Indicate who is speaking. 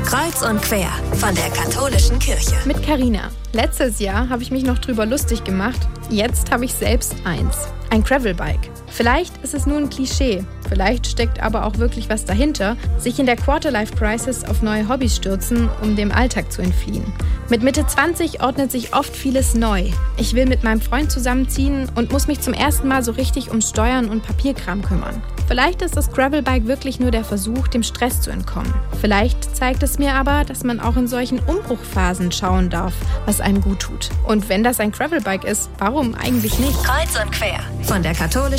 Speaker 1: Kreuz und quer von der katholischen Kirche.
Speaker 2: Mit Carina. Letztes Jahr habe ich mich noch drüber lustig gemacht. Jetzt habe ich selbst eins. Ein Gravelbike. Vielleicht ist es nur ein Klischee. Vielleicht steckt aber auch wirklich was dahinter. Sich in der Quarterlife-Crisis auf neue Hobbys stürzen, um dem Alltag zu entfliehen. Mit Mitte 20 ordnet sich oft vieles neu. Ich will mit meinem Freund zusammenziehen und muss mich zum ersten Mal so richtig um Steuern und Papierkram kümmern. Vielleicht ist das Gravelbike wirklich nur der Versuch, dem Stress zu entkommen. Vielleicht zeigt es mir aber, dass man auch in solchen Umbruchphasen schauen darf, was einem gut tut. Und wenn das ein Gravelbike ist, warum eigentlich nicht?
Speaker 1: Kreuz und quer von der katholischen